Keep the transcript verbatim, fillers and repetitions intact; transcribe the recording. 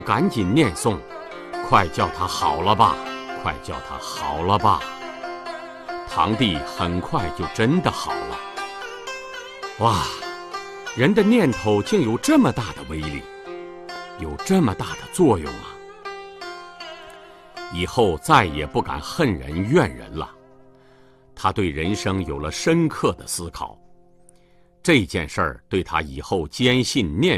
赶紧念诵，快叫他好了吧，快叫他好了吧。堂弟很快就真的好了。哇，人的念头竟有这么大的威力，有这么大的作用啊！以后再也不敢恨人怨人了。他对人生有了深刻的思考，这件事儿对他以后坚信念